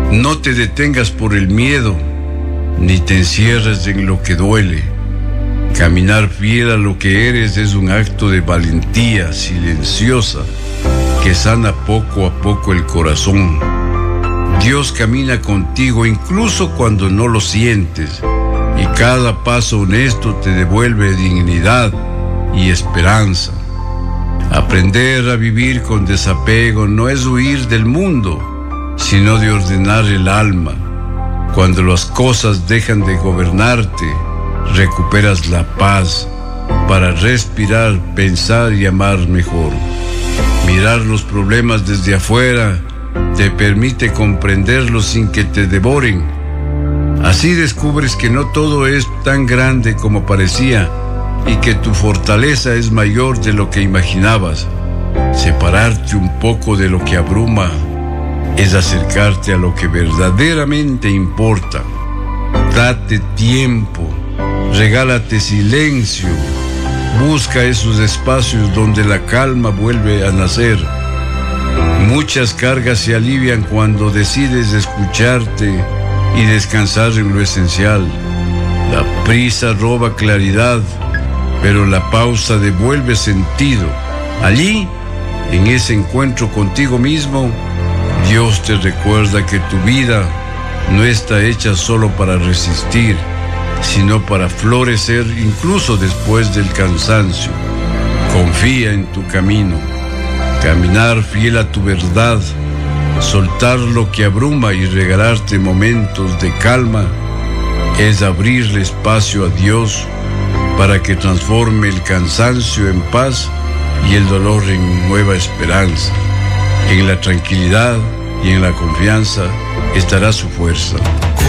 No te detengas por el miedo, ni te encierres en lo que duele. Caminar fiel a lo que eres es un acto de valentía silenciosa que sana poco a poco el corazón. Dios camina contigo incluso cuando no lo sientes, y cada paso honesto te devuelve dignidad y esperanza. Aprender a vivir con desapego no es huir del mundo, sino de ordenar el alma. Cuando las cosas dejan de gobernarte, recuperas la paz para respirar, pensar y amar mejor. Mirar los problemas desde afuera te permite comprenderlos sin que te devoren. Así descubres que no todo es tan grande como parecía y que tu fortaleza es mayor de lo que imaginabas. Separarte un poco de lo que abruma es acercarte a lo que verdaderamente importa. Date tiempo, regálate silencio, busca esos espacios donde la calma vuelve a nacer. Muchas cargas se alivian cuando decides escucharte y descansar en lo esencial. La prisa roba claridad, pero la pausa devuelve sentido. Allí, en ese encuentro contigo mismo, Dios te recuerda que tu vida no está hecha solo para resistir, sino para florecer incluso después del cansancio. Confía en tu camino, caminar fiel a tu verdad, soltar lo que abruma y regalarte momentos de calma es abrirle espacio a Dios para que transforme el cansancio en paz y el dolor en nueva esperanza. En la tranquilidad y en la confianza estará su fuerza.